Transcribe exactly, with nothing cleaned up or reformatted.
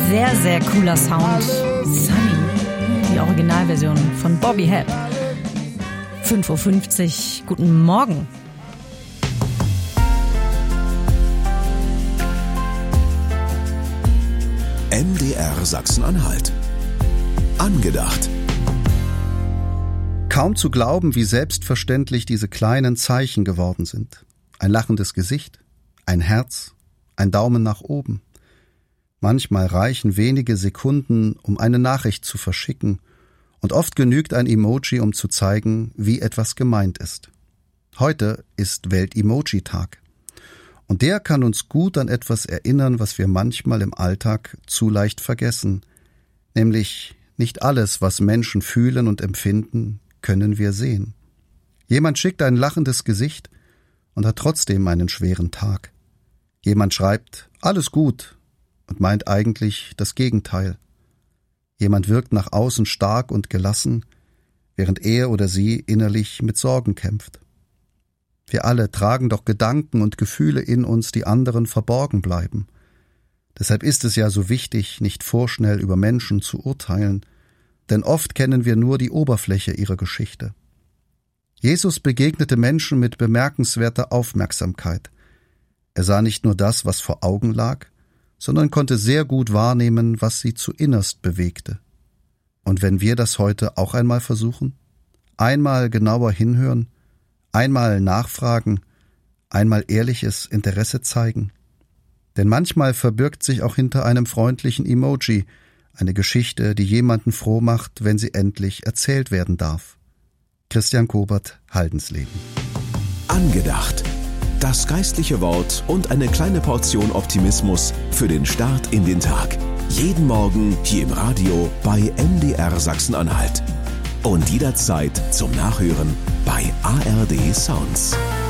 Sehr, sehr cooler Sound. Sunny, die Originalversion von Bobby Hebb. fünf Uhr fünfzig, guten Morgen. M D R Sachsen-Anhalt. Angedacht. Kaum zu glauben, wie selbstverständlich diese kleinen Zeichen geworden sind. Ein lachendes Gesicht, ein Herz, ein Daumen nach oben. Manchmal reichen wenige Sekunden, um eine Nachricht zu verschicken, und oft genügt ein Emoji, um zu zeigen, wie etwas gemeint ist. Heute ist Welt-Emoji-Tag. Und der kann uns gut an etwas erinnern, was wir manchmal im Alltag zu leicht vergessen. Nämlich, nicht alles, was Menschen fühlen und empfinden, können wir sehen. Jemand schickt ein lachendes Gesicht und hat trotzdem einen schweren Tag. Jemand schreibt, alles gut, und meint eigentlich das Gegenteil. Jemand wirkt nach außen stark und gelassen, während er oder sie innerlich mit Sorgen kämpft. Wir alle tragen doch Gedanken und Gefühle in uns, die anderen verborgen bleiben. Deshalb ist es ja so wichtig, nicht vorschnell über Menschen zu urteilen, denn oft kennen wir nur die Oberfläche ihrer Geschichte. Jesus begegnete Menschen mit bemerkenswerter Aufmerksamkeit. Er sah nicht nur das, was vor Augen lag, sondern konnte sehr gut wahrnehmen, was sie zu innerst bewegte. Und wenn wir das heute auch einmal versuchen, einmal genauer hinhören, einmal nachfragen, einmal ehrliches Interesse zeigen. Denn manchmal verbirgt sich auch hinter einem freundlichen Emoji eine Geschichte, die jemanden froh macht, wenn sie endlich erzählt werden darf. Christian Kobert, Haldensleben. Angedacht. Das geistliche Wort und eine kleine Portion Optimismus für den Start in den Tag. Jeden Morgen hier im Radio bei M D R Sachsen-Anhalt. Und jederzeit zum Nachhören bei A R D Sounds.